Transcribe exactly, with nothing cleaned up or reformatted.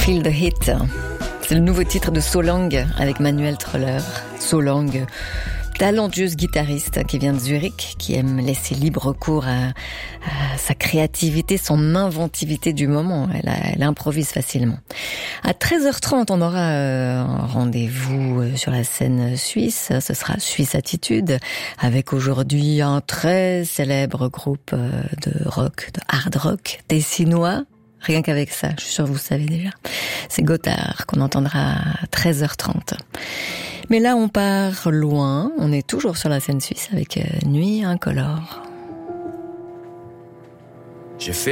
Feel the Hit. C'est le nouveau titre de So Long avec Manuel Troller. So Long, talentueuse guitariste qui vient de Zurich, qui aime laisser libre cours à, à sa créativité, son inventivité du moment. Elle, a, elle improvise facilement. À treize heures trente, on aura euh, un rendez-vous sur la scène suisse. Ce sera Suisse Attitude, avec aujourd'hui un très célèbre groupe de rock, de hard rock, tessinois. Rien qu'avec ça, je suis sûre que vous savez déjà. C'est Gotthard qu'on entendra à treize heures trente. Mais là, on part loin. On est toujours sur la scène suisse avec Nuit Incolore. J'ai fait